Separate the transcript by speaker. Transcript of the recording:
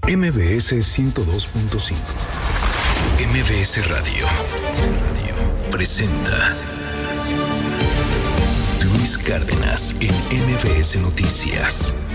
Speaker 1: MBS 102.5. MBS Radio presenta Luis Cárdenas en MBS Noticias.